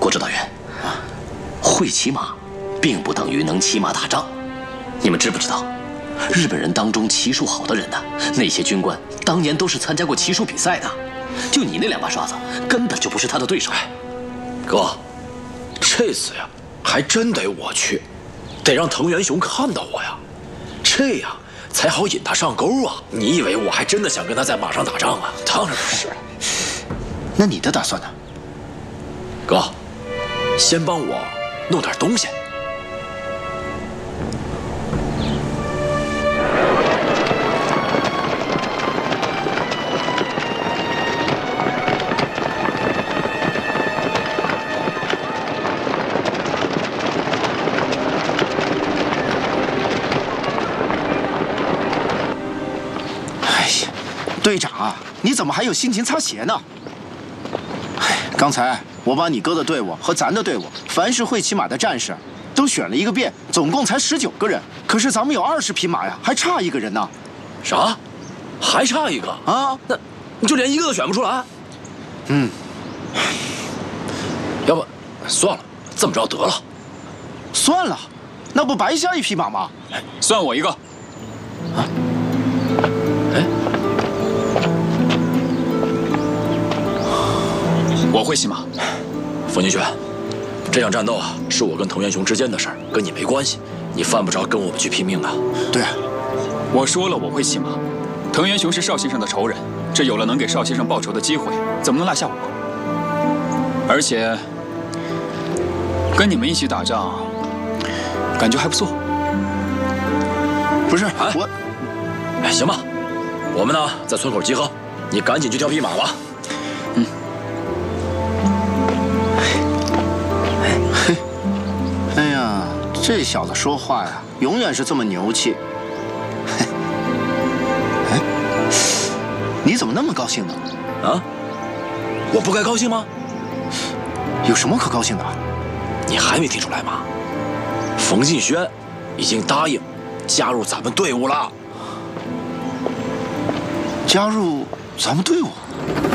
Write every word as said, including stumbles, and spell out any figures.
郭指导员，啊，会骑马，并不等于能骑马打仗。你们知不知道，日本人当中骑术好的人呢，那些军官当年都是参加过骑术比赛的。就你那两把刷子，根本就不是他的对手。 哥，这次呀，还真得我去，得让藤原雄看到我呀，这样才好引他上钩啊！你以为我还真的想跟他在马上打仗啊？当然不是。 那你的打算呢？ 哥，先帮我弄点东西。 队长啊，你怎么还有心情擦鞋呢？哎，刚才我把你哥的队伍和咱的队伍，凡是会骑马的战士，都选了一个遍，总共才十九个人。可是咱们有二十匹马呀，还差一个人呢。 啥？还差一个啊？那你就连一个都选不出来？ 嗯， 要不算了，这么着得了。 算了，那不白瞎一匹马吗？ 算我一个。 啊？ 哎。 我会骑马， 冯金轩，这场战斗啊，是我跟藤原雄之间的事儿，跟你没关系，你犯不着跟我们去拼命的。 对， 我说了我会骑马，藤原雄是邵先生的仇人，这有了能给邵先生报仇的机会，怎么能落下我？而且跟你们一起打仗，感觉还不错。 不是， 哎、 我， 哎，行吧，我们呢在村口集合，你赶紧去挑匹马吧。 嗯。 哎呀，这小子说话呀，永远是这么牛气。哎，你怎么那么高兴呢？ 啊？我不该高兴吗？ 有什么可高兴的？ 你还没听出来吗？冯敬轩已经答应加入咱们队伍了。 加入咱们队伍？